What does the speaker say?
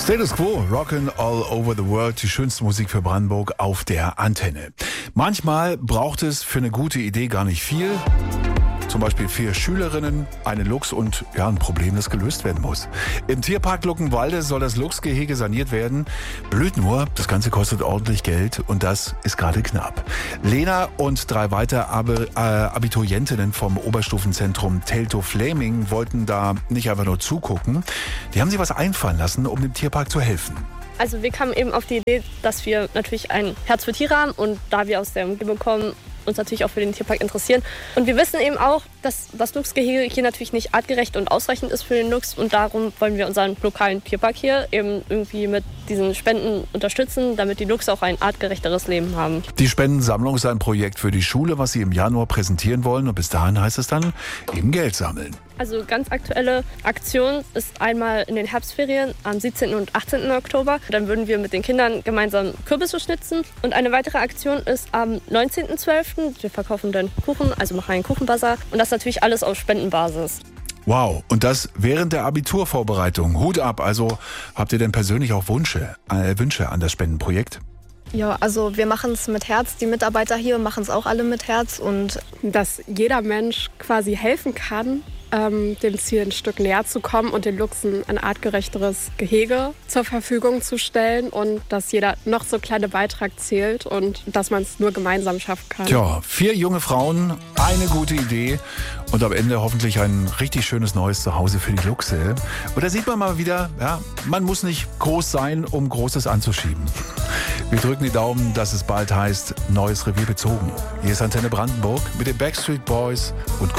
Status Quo, Rockin' All Over the World, die schönste Musik für Brandenburg auf der Antenne. Manchmal braucht es für eine gute Idee gar nicht viel. Zum Beispiel 4 Schülerinnen, eine Luchs und ein Problem, das gelöst werden muss. Im Tierpark Luckenwalde soll das Luchsgehege saniert werden. Blöd nur, das Ganze kostet ordentlich Geld und das ist gerade knapp. Lena und 3 weitere Abiturientinnen vom Oberstufenzentrum Teltow-Fläming wollten da nicht einfach nur zugucken. Die haben sich was einfallen lassen, um dem Tierpark zu helfen. Also wir kamen eben auf die Idee, dass wir natürlich ein Herz für Tiere haben und da wir aus der Umgebung kommen, uns natürlich auch für den Tierpark interessieren. Und wir wissen eben auch, dass das Luchsgehege hier natürlich nicht artgerecht und ausreichend ist für den Luchs. Und darum wollen wir unseren lokalen Tierpark hier eben irgendwie mit diesen Spenden unterstützen, damit die Luchse auch ein artgerechteres Leben haben. Die Spendensammlung ist ein Projekt für die Schule, was sie im Januar präsentieren wollen. Und bis dahin heißt es dann eben Geld sammeln. Also ganz aktuelle Aktion ist einmal in den Herbstferien am 17. und 18. Oktober. Dann würden wir mit den Kindern gemeinsam Kürbisse schnitzen. Und eine weitere Aktion ist am 19.12. Wir verkaufen dann Kuchen, also machen einen Kuchenbazar. Und das natürlich alles auf Spendenbasis. Wow, und das während der Abiturvorbereitung. Hut ab, also habt ihr denn persönlich auch Wünsche an das Spendenprojekt? Ja, also wir machen es mit Herz. Die Mitarbeiter hier machen es auch alle mit Herz. Und dass jeder Mensch quasi helfen kann, dem Ziel ein Stück näher zu kommen und den Luchsen ein artgerechteres Gehege zur Verfügung zu stellen und dass jeder noch so kleine Beitrag zählt und dass man es nur gemeinsam schaffen kann. Tja, 4 junge Frauen, eine gute Idee und am Ende hoffentlich ein richtig schönes neues Zuhause für die Luchse. Und da sieht man mal wieder, man muss nicht groß sein, um Großes anzuschieben. Wir drücken die Daumen, dass es bald heißt, neues Revier bezogen. Hier ist Antenne Brandenburg mit den Backstreet Boys und